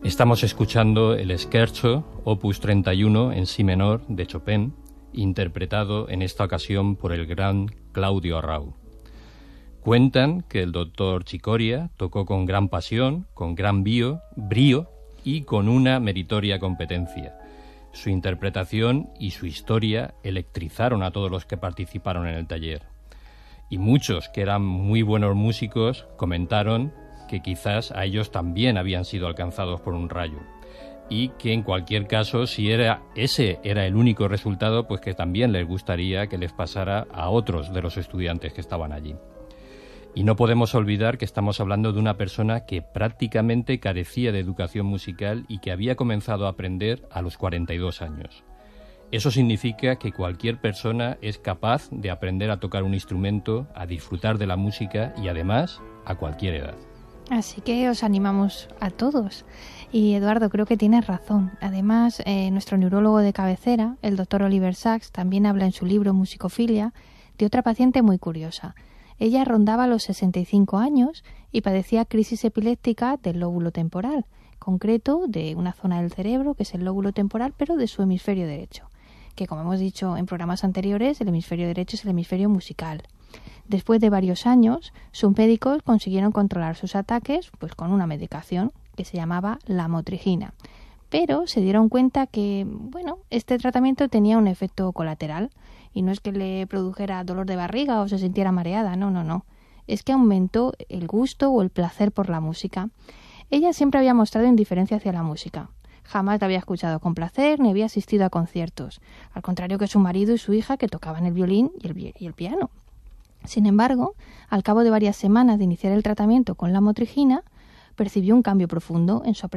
Estamos escuchando el Scherzo, opus 31 en si menor de Chopin, interpretado en esta ocasión por el gran Claudio Arrau. Cuentan que el doctor Chicoria tocó con gran pasión, con gran brío y con una meritoria competencia. Su interpretación y su historia electrizaron a todos los que participaron en el taller. Y muchos que eran muy buenos músicos comentaron que quizás a ellos también habían sido alcanzados por un rayo. Y que en cualquier caso, si ese era el único resultado, pues que también les gustaría que les pasara a otros de los estudiantes que estaban allí. Y no podemos olvidar que estamos hablando de una persona que prácticamente carecía de educación musical y que había comenzado a aprender a los 42 años. Eso significa que cualquier persona es capaz de aprender a tocar un instrumento, a disfrutar de la música y además a cualquier edad. Así que os animamos a todos. Y Eduardo, creo que tienes razón. Además, nuestro neurólogo de cabecera, el doctor Oliver Sacks, también habla en su libro Musicofilia de otra paciente muy curiosa. Ella rondaba los 65 años y padecía crisis epiléptica del lóbulo temporal, concreto de una zona del cerebro que es el lóbulo temporal, pero de su hemisferio derecho, que como hemos dicho en programas anteriores, el hemisferio derecho es el hemisferio musical. Después de varios años, sus médicos consiguieron controlar sus ataques pues con una medicación que se llamaba lamotrigina, pero se dieron cuenta que, este tratamiento tenía un efecto colateral. Y no es que le produjera dolor de barriga o se sintiera mareada, no. Es que aumentó el gusto o el placer por la música. Ella siempre había mostrado indiferencia hacia la música. Jamás la había escuchado con placer ni había asistido a conciertos, al contrario que su marido y su hija que tocaban el violín y el piano. Sin embargo, al cabo de varias semanas de iniciar el tratamiento con lamotrigina, percibió un cambio profundo en su apreciación